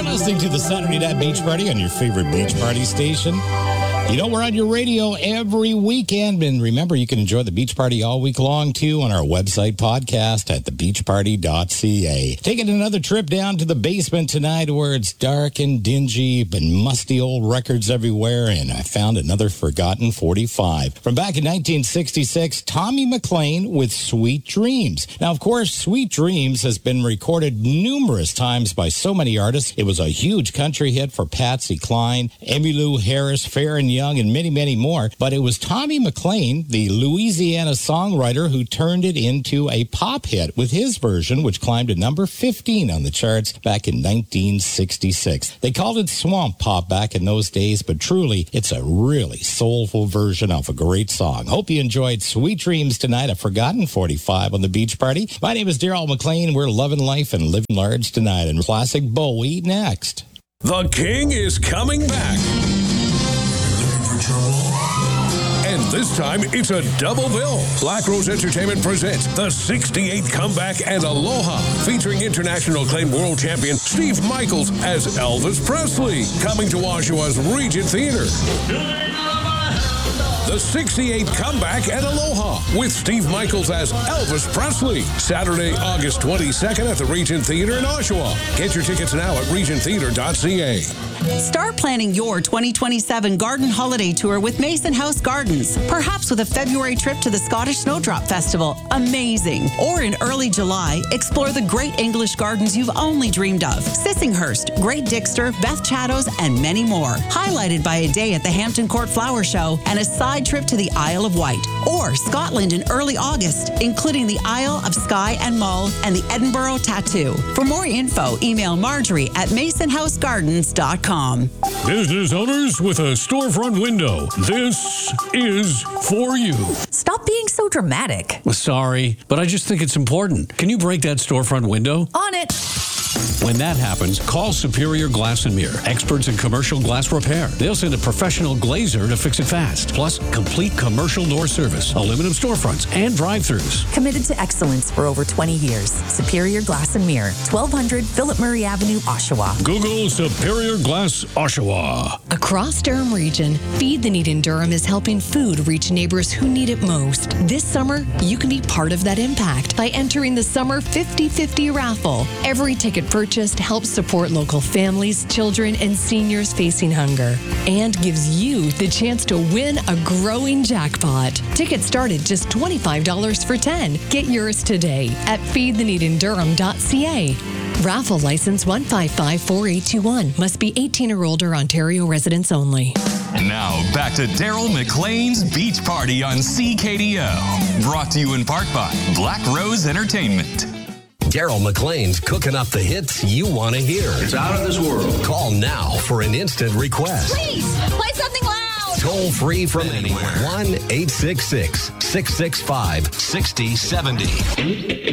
listening to the Saturday Night Beach Party on your favorite beach party station. You know, we're on your radio every weekend. And remember, you can enjoy the beach party all week long, too, on our website podcast at thebeachparty.ca. Taking another trip down to the basement tonight where it's dark and dingy, but musty old records everywhere. And I found another forgotten 45. From back in 1966, Tommy McLean with Sweet Dreams. Now, of course, Sweet Dreams has been recorded numerous times by so many artists. It was a huge country hit for Patsy Cline, Emmylou Harris, Farrah Young, and many, many more. But it was Tommy McLean, the Louisiana songwriter, who turned it into a pop hit with his version, which climbed to number 15 on the charts back in 1966. They called it swamp pop back in those days, but truly, it's a really soulful version of a great song. Hope you enjoyed Sweet Dreams tonight, a forgotten 45 on the Beach Party. My name is Daryl McLean. We're loving life and living large tonight, and classic Bowie next. The King is coming back. And this time, it's a double bill. Black Rose Entertainment presents the 68th Comeback and Aloha, featuring international acclaimed world champion Steve Michaels as Elvis Presley, coming to Oshawa's Regent Theater. The 68th Comeback and Aloha with Steve Michaels as Elvis Presley. Saturday, August 22nd at the Regent Theater in Oshawa. Get your tickets now at regenttheater.ca. Start planning your 2027 garden holiday tour with Mason House Gardens. Perhaps with a February trip to the Scottish Snowdrop Festival. Amazing. Or in early July, explore the great English gardens you've only dreamed of. Sissinghurst, Great Dixter, Beth Chattos, and many more. Highlighted by a day at the Hampton Court Flower Show and a side trip to the Isle of Wight. Or Scotland in early August, including the Isle of Skye and Mull and the Edinburgh Tattoo. For more info, email Marjorie at masonhousegardens.com. Business owners with a storefront window, this is for you. Stop being so dramatic. Sorry, but I just think it's important. Can you break that storefront window? On it. When that happens, call Superior Glass and Mirror, experts in commercial glass repair. They'll send a professional glazer to fix it fast. Plus, complete commercial door service, aluminum storefronts, and drive-thrus. Committed to excellence for over 20 years. Superior Glass and Mirror, 1200 Philip Murray Avenue, Oshawa. Google Superior Glass Oshawa. Across Durham Region, Feed the Need in Durham is helping food reach neighbors who need it most. This summer, you can be part of that impact by entering the Summer 50/50 raffle. Every ticket purchased helps support local families, children, and seniors facing hunger, and gives you the chance to win a growing jackpot. Tickets start at just $25 for 10. Get yours today at feedtheneedindurham.ca. Raffle license 1554821. Must be 18 or older, Ontario residents only. Now, back to Daryl McLean's Beach Party on CKDO. Brought to you in part by Black Rose Entertainment. Daryl McLean's cooking up the hits you want to hear. It's out of this world. Call now for an instant request. Please, play something loud. Toll free from anywhere. 1-866-665-6070.